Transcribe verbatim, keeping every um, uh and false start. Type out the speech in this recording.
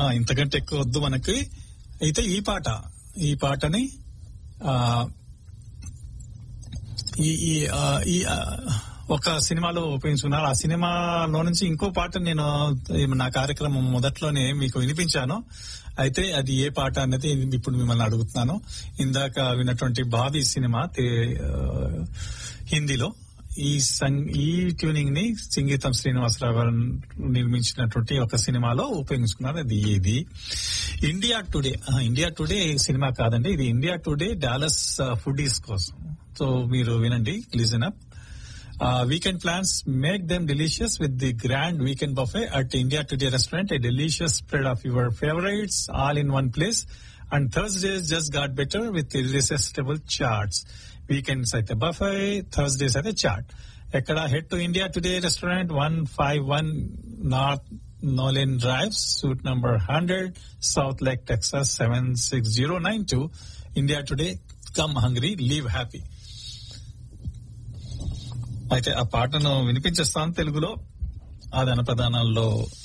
ఇంతకంటే ఎక్కువ వద్దు మనకి. అయితే ఈ పాట ఈ పాటని ఆ ఈ ఈ ఆ, ఈ ఆ, ఒక సినిమాలో ఉపయోగించుకున్నారు. ఆ సినిమాలో నుంచి ఇంకో పాట నేను నా కార్యక్రమం మొదట్లోనే మీకు వినిపించాను. అయితే అది ఏ పాట అన్నది ఇప్పుడు మిమ్మల్ని అడుగుతున్నాను. ఇందాక విన్నటువంటి బాబీ సినిమా తే- ఆ, హిందీలో ఈ సం- ఈ ట్యూనింగ్ ని సంగీతం శ్రీనివాసరావు గారు నిర్మించినటువంటి ఒక సినిమాలో ఉపయోగించుకున్నారు. అది ఏది? India today. ఆ, ఇండియా టుడే సినిమా కాదండి, ఇది ఇండియా టుడే డాలస్ ఫుడీస్ కోసం. సో మీరు వినండి, listen up. Uh, weekend plans, make them delicious with the grand weekend buffet at India Today restaurant. A delicious spread of your favorites all in one place. And Thursdays just got better with irresistible charts. Weekends at the buffet, Thursdays at the chart. Ekkada, head to India Today restaurant, one fifty-one North Nolan Drive, suite number one hundred, South Lake, Texas seven six zero nine two. India Today, come hungry, live happy. అయితే ఆ పాటను వినిపించేస్తాను తెలుగులో. ఆదాన ప్రదానాల్లో